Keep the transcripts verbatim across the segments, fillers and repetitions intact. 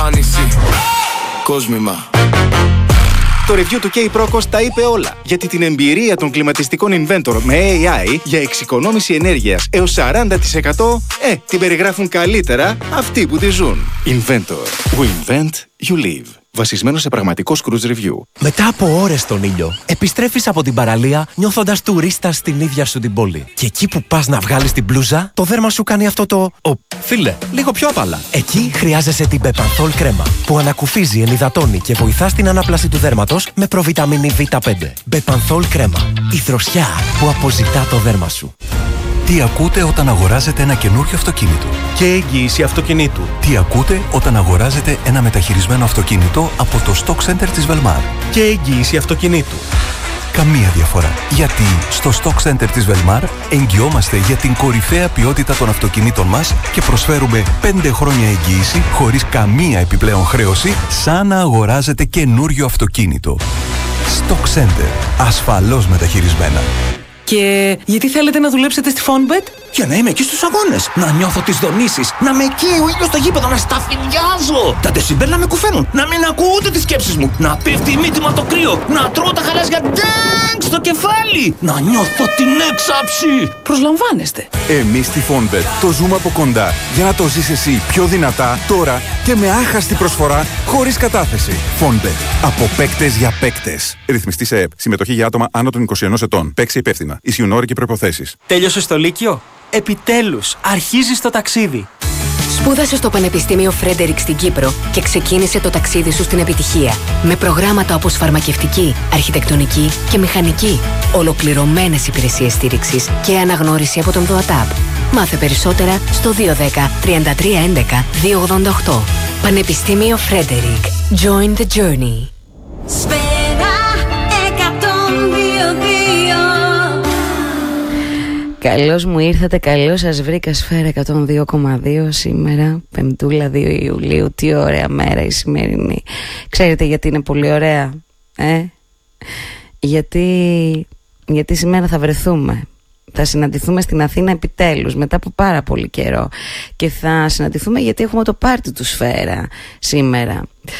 εμφάνιση. Κόσμημα. Το review του K-Procos τα είπε όλα, γιατί την εμπειρία των κλιματιστικών Inventor με έι άι για εξοικονόμηση ενέργειας έως σαράντα τοις εκατό ε, την περιγράφουν καλύτερα αυτοί που τη ζουν. Inventor. We invent, you live. Βασισμένο σε πραγματικό cruise review. Μετά από ώρες στον ήλιο, επιστρέφεις από την παραλία νιώθοντας τουρίστας στην ίδια σου την πόλη. Και εκεί που πας να βγάλεις την μπλούζα, το δέρμα σου κάνει αυτό το «Ω, φίλε, λίγο πιο απαλά». Εκεί χρειάζεσαι την Bepanthol κρέμα, που ανακουφίζει, ενυδατώνει και βοηθά στην ανάπλαση του δέρματος με προβιταμίνη βι πέντε. Bepanthol κρέμα. Η δροσιά που αποζητά το δέρμα σου. Τι ακούτε όταν αγοράζετε ένα καινούριο αυτοκίνητο? Και εγγύηση αυτοκινήτου. Τι ακούτε όταν αγοράζετε ένα μεταχειρισμένο αυτοκίνητο από το Stock Center της Velmar? Και εγγύηση αυτοκινήτου. Καμία διαφορά. Γιατί στο Stock Center της Velmar εγγυόμαστε για την κορυφαία ποιότητα των αυτοκινήτων μας και προσφέρουμε πέντε χρόνια εγγύηση χωρίς καμία επιπλέον χρέωση, σαν να αγοράζετε καινούριο αυτοκίνητο. Stock Center. Ασφαλώς μεταχειρισμένα. Και γιατί θέλετε να δουλέψετε στη Fonbet? Για να είμαι εκεί στους αγώνες, να νιώθω τις δονήσεις, να με εκεί ο ήλιος στο γήπεδο, να σταφυλιάζω. Τα δεσιμπέλ να με κουφαίνουν, να μην ακούω ούτε τις σκέψεις μου, να πέφτει η μύτη μου από το κρύο, να τρώω τα χαλάζια ντάγκ στο κεφάλι, να νιώθω την έξαψη. Προσλαμβάνεστε. Εμείς στη Fonbet το ζούμε από κοντά για να το ζεις εσύ πιο δυνατά, τώρα και με άχαστη προσφορά, χωρίς κατάθεση. Fonbet. Από παίκτες για παίκτες. Ρυθμιστή σε ΕΠ. Συμμετοχή για άτομα άνω των είκοσι ενός ετών. Παίξε υπεύθυνα. Ισχύουν όροι και προϋποθέσεις. Τέλειωσες το Λύκειο? Επιτέλους, αρχίζεις το ταξίδι. Σπούδασε στο Πανεπιστήμιο Φρέντερικ στην Κύπρο και ξεκίνησε το ταξίδι σου στην επιτυχία. Με προγράμματα όπως φαρμακευτική, αρχιτεκτονική και μηχανική. Ολοκληρωμένες υπηρεσίες στήριξης και αναγνώριση από τον ΔΟΑΤΑΠ. Μάθε περισσότερα στο δύο ένα μηδέν τριάντα τρία έντεκα δύο ογδόντα οκτώ. Πανεπιστήμιο Φρέντερικ. Join the journey. Καλώς μου ήρθατε, καλώς σας βρήκα Σφαίρα εκατόν δύο κόμμα δύο σήμερα, Πεμπτούλα δύο Ιουλίου. Τι ωραία μέρα η σημερινή. Ξέρετε γιατί είναι πολύ ωραία, ε? Γιατί, γιατί σήμερα θα βρεθούμε. Θα συναντηθούμε στην Αθήνα επιτέλους μετά από πάρα πολύ καιρό. Και θα συναντηθούμε γιατί έχουμε το πάρτι του Σφαίρα σήμερα.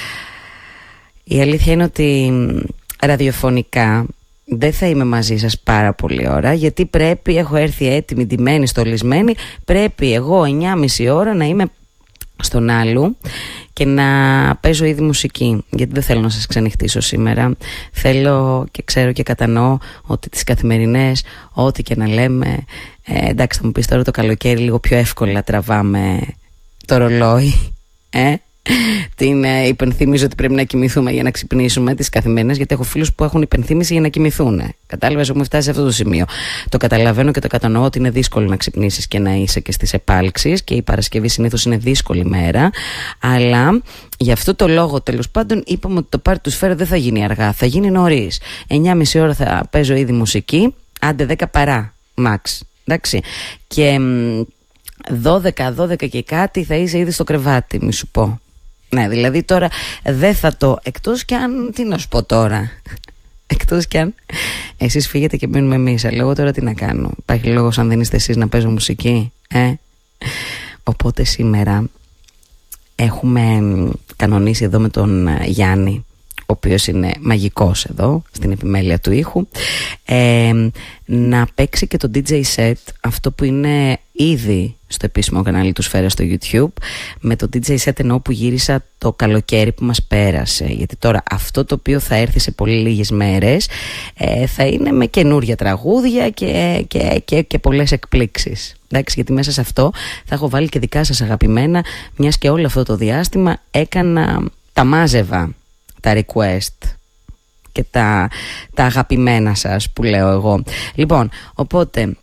Η αλήθεια είναι ότι ραδιοφωνικά δεν θα είμαι μαζί σας πάρα πολύ ώρα, γιατί πρέπει, έχω έρθει έτοιμη, ντυμένη, στολισμένη, πρέπει εγώ εννιά και μισή ώρα να είμαι στον άλλου και να παίζω ήδη μουσική, γιατί δεν θέλω να σας ξενυχτήσω σήμερα. Θέλω και ξέρω και κατανοώ ότι τις καθημερινές, ό,τι και να λέμε, ε, εντάξει θα μου πεις τώρα το καλοκαίρι λίγο πιο εύκολα τραβάμε το ρολόι, ε? Την ε, υπενθύμιζω ότι πρέπει να κοιμηθούμε για να ξυπνήσουμε τις καθημερινές, γιατί έχω φίλους που έχουν υπενθύμιση για να κοιμηθούν. Κατάλαβες, έχουμε φτάσει σε αυτό το σημείο. Το καταλαβαίνω και το κατανοώ ότι είναι δύσκολο να ξυπνήσεις και να είσαι και στις επάλξεις, και η Παρασκευή συνήθως είναι δύσκολη μέρα. Αλλά γι' αυτό το λόγο τέλος πάντων είπαμε ότι το πάρτι του Σφαίρα δεν θα γίνει αργά, θα γίνει νωρίς. εννιά και μισή ώρα θα παίζω ήδη μουσική, άντε δέκα παρά, max. Εντάξει. Και δώδεκα, δώδεκα και κάτι θα είσαι ήδη στο κρεβάτι, μη σου πω. Ναι, δηλαδή τώρα δεν θα το, εκτός κι αν, τι να σου πω τώρα, εκτός κι αν εσείς φύγετε και μείνουμε εμείς, αλλά εγώ τώρα τι να κάνω, υπάρχει λόγος αν δεν είστε εσείς να παίζω μουσική, ε? Οπότε σήμερα έχουμε κανονίσει εδώ με τον Γιάννη, ο οποίος είναι μαγικός εδώ στην επιμέλεια του ήχου, ε, να παίξει και το ντι τζέι set, αυτό που είναι ήδη στο επίσημο κανάλι του Σφαίρα στο YouTube. Με το ντι τζέι set εννοώ που γύρισα το καλοκαίρι που μας πέρασε, γιατί τώρα αυτό το οποίο θα έρθει σε πολύ λίγες μέρες ε, θα είναι με καινούρια τραγούδια και, και, και, και πολλές εκπλήξεις. Εντάξει, γιατί μέσα σε αυτό θα έχω βάλει και δικά σας αγαπημένα, μιας και όλο αυτό το διάστημα έκανα, τα μάζευα τα request και τα, τα αγαπημένα σας που λέω εγώ. Λοιπόν, οπότε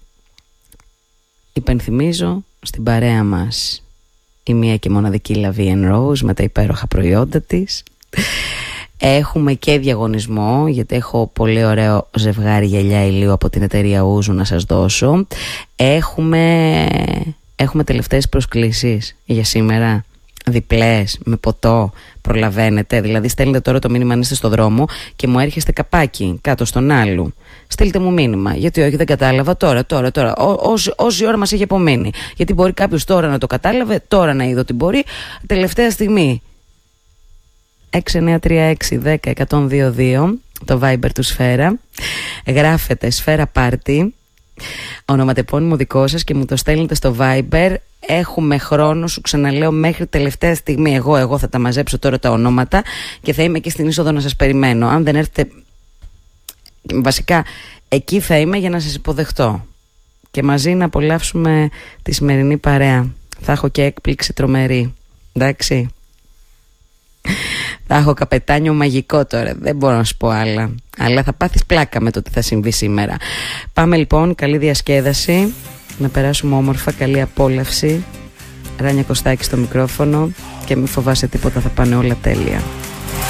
υπενθυμίζω στην παρέα μας η μία και μοναδική La Vie en Rose με τα υπέροχα προϊόντα της. Έχουμε και διαγωνισμό, γιατί έχω πολύ ωραίο ζευγάρι γυαλιά ηλίου από την εταιρεία Ούζου να σας δώσω. Έχουμε, έχουμε τελευταίες προσκλήσεις για σήμερα, διπλές, με ποτό, προλαβαίνετε. Δηλαδή στέλνετε τώρα το μήνυμα αν είστε στο δρόμο και μου έρχεστε καπάκι κάτω στον άλλου. Στείλτε μου μήνυμα, γιατί όχι δεν κατάλαβα, τώρα, τώρα, τώρα, Ό, όση, όση ώρα μας έχει απομείνει. Γιατί μπορεί κάποιος τώρα να το κατάλαβε, τώρα να είδε ότι μπορεί, τελευταία στιγμή έξι εννιά τρία έξι δέκα εκατόν δύο δύο, το Viber του Σφαίρα. Γράφετε Σφαίρα Πάρτι, ονοματεπώνυμο δικό σας, και μου το στέλνετε στο Viber. Έχουμε χρόνο, σου ξαναλέω, μέχρι τελευταία στιγμή. Εγώ, εγώ θα τα μαζέψω τώρα τα ονόματα και θα είμαι εκεί στην είσοδο να σας περιμένω. Αν δεν έρθετε, βασικά εκεί θα είμαι για να σας υποδεχτώ και μαζί να απολαύσουμε τη σημερινή παρέα. Θα έχω και έκπληξη τρομερή, εντάξει. Θα έχω καπετάνιο μαγικό τώρα, δεν μπορώ να σου πω άλλα. Αλλά θα πάθεις πλάκα με το τι θα συμβεί σήμερα. Πάμε λοιπόν, καλή διασκέδαση, να περάσουμε όμορφα, καλή απόλαυση. Ράνια Κωστάκη στο μικρόφωνο και μη φοβάσαι τίποτα, θα πάνε όλα τέλεια.